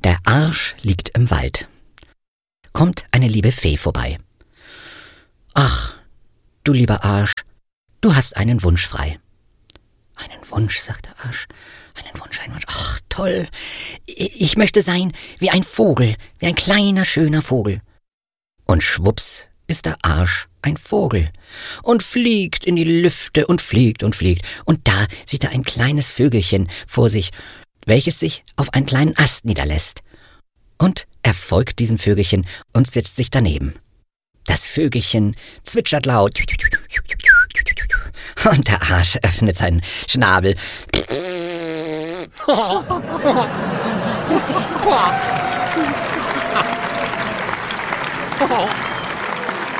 Der Arsch liegt im Wald. Kommt eine liebe Fee vorbei. »Ach, du lieber Arsch, du hast einen Wunsch frei.« »Einen Wunsch«, sagt der Arsch. »Einen Wunsch, einen Wunsch. Ach, toll. Ich möchte sein wie ein Vogel, wie ein kleiner, schöner Vogel.« Und schwupps ist der Arsch ein Vogel und fliegt in die Lüfte und fliegt und fliegt. Und da sieht er ein kleines Vögelchen vor sich, welches sich auf einen kleinen Ast niederlässt. Und er folgt diesem Vögelchen und setzt sich daneben. Das Vögelchen zwitschert laut. Und der Arsch öffnet seinen Schnabel.